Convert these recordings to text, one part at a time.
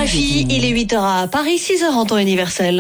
RFI, il est 8h à Paris, 6h en temps universel.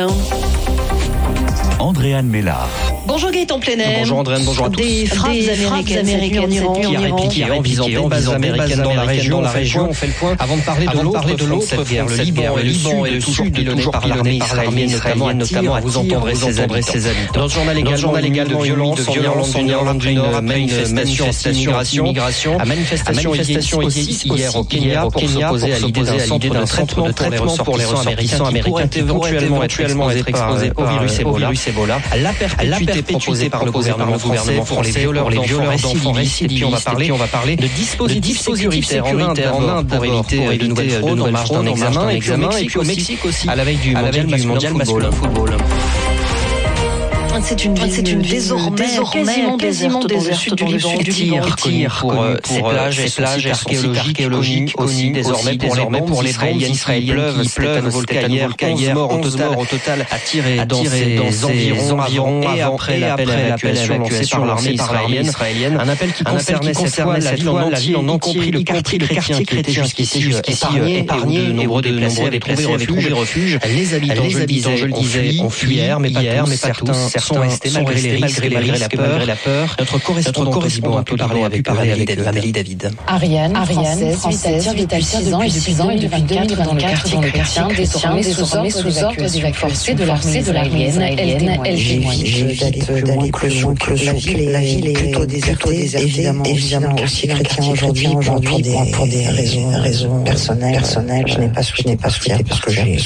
Andréane Mélard. Bonjour Gaëtan Plenet. Bonjour Andréane, bonjour à tous. Des frappes américaines en Iran qui a répliqué en visant des bases américaines dans la région. On fait le point. Avant de parler de l'autre cette guerre, le Liban et le Sud, toujours pilonné par l'armée israélienne, notamment à vous entendrez ses habitants. Dans le journal également de violence en Irlande du Nord après une manifestation immigration. À manifestation hier au Kenya pour s'opposer à l'idée d'un centre de traitement pour les ressortissants américains qui pourraient éventuellement être exposés au virus Ebola. La perpétuité proposée par le gouvernement français pour les violeurs d'enfants récidivistes. Et puis on va parler de dispositifs sécuritaires en Inde pour éviter de nouvelles fraudes en marge d'un examen. Et puis au Mexique aussi, à la veille du mondial masculin football. C'est une ville désormais quasiment déserte dans le sud du Liban. Tir pour ces plages archéologiques connues désormais pour les Israéliens qui pleuvent. C'était un volcan hier, 11 morts au total à tirer dans ces environs et après l'appel à l'évacuation lancé par l'armée israélienne. Un appel qui concernait cette fois la ville en entier, y compris le quartier qui était jusqu'ici épargné, de nombreux déplacés avaient trouvé refuge. Les habitants, je le disais, ont fui hier, mais pas tous. Sont restés malgré les risques, malgré la peur. Notre correspondant a pu parler avec Amélie David. Ariane, française, vit depuis 6 ans et depuis 2024 dans le quartier chrétien, désormais sous ordre d'évacuation de l'armée israélienne. Elle témoigne. D'aller plus loin que la ville est plutôt désertée, évidemment aussi chrétien aujourd'hui pour des raisons personnelles. Je n'ai pas souhaité partir parce que j'ai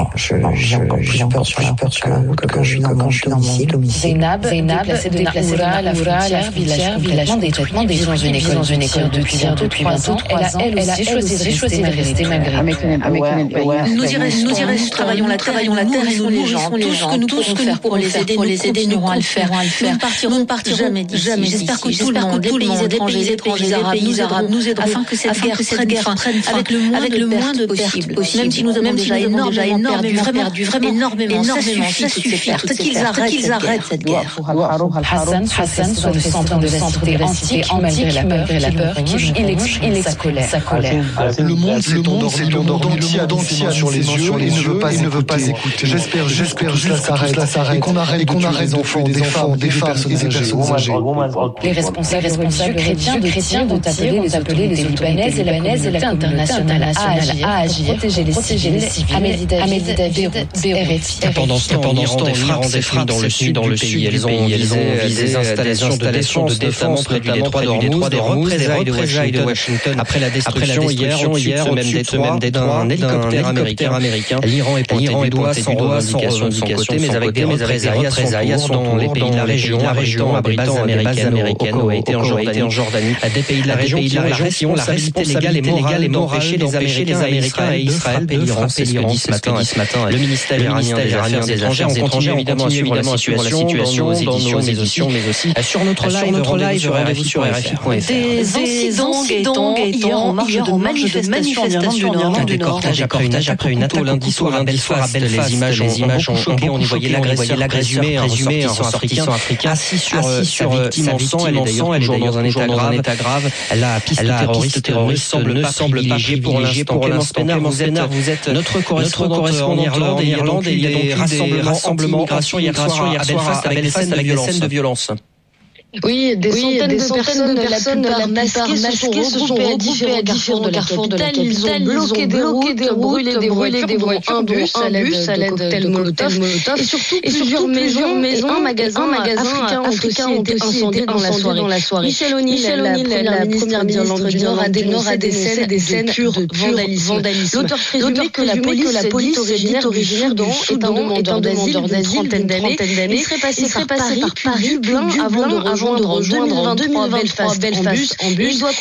peur que quand je suis dans mon domicile. Zainab, déplacée de Naoura, la frontière, village complètement dédié dans une école depuis bientôt 3 ans. Elle a aussi choisi de rester malgré tout. Nous travaillons la terre et nous nourrissons les gens. Tout ce que nous pourrons les aider, nous allons le faire. Nous ne partirons jamais d'ici. J'espère que tout le monde, les pays étrangers, les pays arabes, nous aideront afin que cette guerre prenne fin avec le moins de possible. Même si nous avons déjà énormément perdu, vraiment énormément, ça suffit. Qu'ils arrêtent cette guerre. Hassan soit le centre de la cité malgré la peur, il exprime sa colère. Le monde s'est endormi entier sur les yeux et ne veut pas écouter. J'espère juste que cela s'arrête et qu'on arrête des enfants, des personnes âgées. Les responsables chrétiens vont appeler les Libanaises et la communauté internationale à agir, protéger les civils. Amélie David, RFI. Pendant ce temps, les frappes dans le sud du pays. Elles ont visé des installations de défense près du détroit d'Ormuz, des représailles de Washington après la destruction hier au-dessus même détroit d'un hélicoptère américain. L'Iran est pointé du doigt sans revendication de son côté, mais avec des représailles à son tour dans les pays de la région abritant des bases américaines, au Haïti, en Jordanie, des pays de la région qui ont la responsabilité légale et morale d'empêcher les Américains et Israël de frapper l'Iran. Ce matin, le ministère iranien des Affaires étrangères continue évidemment à suivre la situation dans nos éditions, mais aussi sur notre live sur RFI.fr. Des incidents, hier en marge de manifestations en Irlande du Nord. Cortège après une attaque lundi soir à Belfast. Les images ont choqué. On y voyait l'agresseur présumé, un ressortissant africain, assis sur sa victime en sang. Elle est toujours dans un état grave. La piste terroriste ne semble pas privilégiée pour l'instant. Vous êtes notre correspondant en Irlande et il y a donc des rassemblements migration hier soir à Belfast avec des scènes de violence. Oui, des centaines de personnes, la plupart masquées, se sont regroupées à différents carrefours de la capitale. Ils ont bloqué des routes, brûlé des voitures, un bus à l'aide de cocktails Molotov. Et surtout, plusieurs maisons et un magasin africain ont été incendiés dans la soirée. Michel O'Neill, la première ministre du Nord, a dénoncé des scènes de pur vandalisme. L'auteur présumé que la police originaire du Soudan est un demandeur d'asile d'une trentaine d'années. Il serait passé par Paris, Dublin, avant de rejoindre en 2023 Belfast en bus.